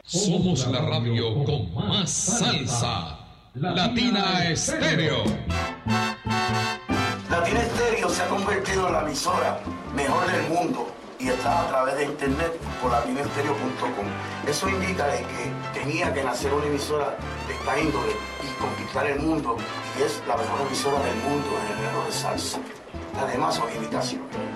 Somos la radio con más salsa. Latina Estéreo. Latina Estéreo se ha convertido en la emisora mejor del mundo y está a través de internet por latinaestereo.com. Eso indica de que tenía que nacer una emisora de esta índole y conquistar el mundo, y es la mejor emisora del mundo en el género de salsa. Además, son invitaciones.